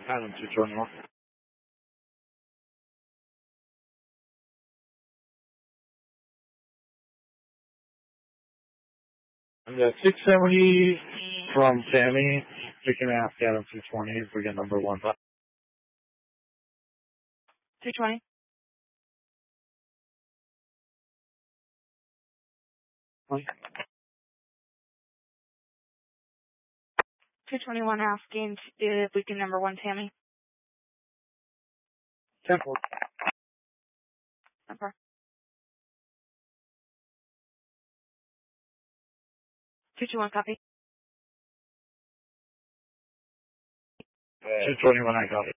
Adam 221. And 670 from Tammy. We can ask Adam 220 if we get number 1. 220. Okay. 221 asking if we can number 1 Tammy. 10-4. Okay. 221 copy. 221, I got it.